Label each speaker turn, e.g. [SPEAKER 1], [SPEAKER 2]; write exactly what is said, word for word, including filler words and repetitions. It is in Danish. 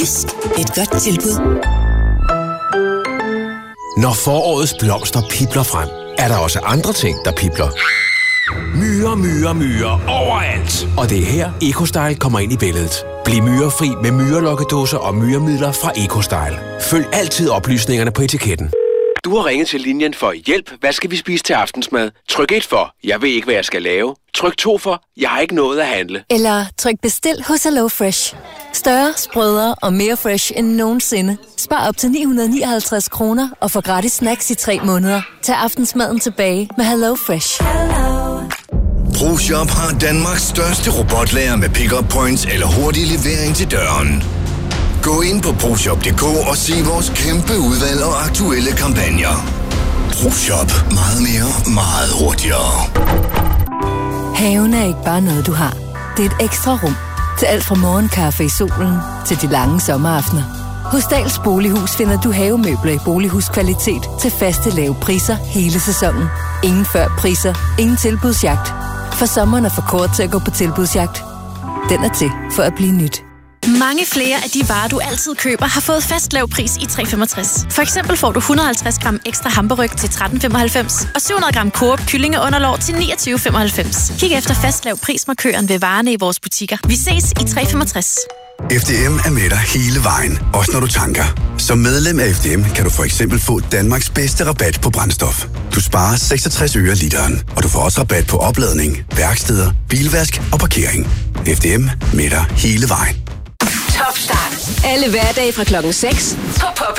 [SPEAKER 1] Jysk. Et godt tilbud.
[SPEAKER 2] Når forårets blomster pibler frem, er der også andre ting, der pibler. Myrer, myrer, myrer overalt. Og det er her, EcoStyle kommer ind i billedet. Bliv myrefri med myrelokkedåser og myremidler fra EcoStyle. Følg altid oplysningerne på etiketten. Du har ringet til linjen for hjælp. Hvad skal vi spise til aftensmad? Tryk et for, jeg ved ikke, hvad jeg skal lave. Tryk to for, jeg har ikke nået at handle.
[SPEAKER 3] Eller tryk bestil hos Hello Fresh. Større, sprødere og mere fresh end nogensinde. Spar op til ni hundrede nioghalvtreds kroner og få gratis snacks i tre måneder. Tag aftensmaden tilbage med Hello Fresh.
[SPEAKER 4] ProShop har Danmarks største robotlager med pick-up points eller hurtig levering til døren. Gå ind på proshop punktum d k og se vores kæmpe udvalg og aktuelle kampagner. ProShop. Meget mere, meget hurtigere.
[SPEAKER 3] Haven er ikke bare noget, du har. Det er et ekstra rum til alt fra morgenkaffe i solen til de lange sommeraftener. Hos Dahls Bolighus finder du havemøbler i bolighuskvalitet til faste lave priser hele sæsonen. Ingen før priser, ingen tilbudsjagt. For sommeren er for kort til at gå på tilbudsjagt. Den er til for at blive nyt.
[SPEAKER 5] Mange flere af de varer, du altid køber, har fået fast lav pris i tre femogtres. For eksempel får du et hundrede og halvtreds gram ekstra hamburgerryg til tretten femoghalvfems og syv hundrede gram Coop kyllingeunderlår til niogtyve femoghalvfems. Kig efter fast lav prismarkøren ved varerne i vores butikker. Vi ses i tre femogtres.
[SPEAKER 6] F D M er med dig hele vejen, også når du tanker. Som medlem af F D M kan du for eksempel få Danmarks bedste rabat på brændstof. Du sparer seksogtres øre literen, og du får også rabat på opladning, værksteder, bilvask og parkering. F D M med dig hele vejen.
[SPEAKER 1] Top start. Alle hverdage fra klokken seks på Pop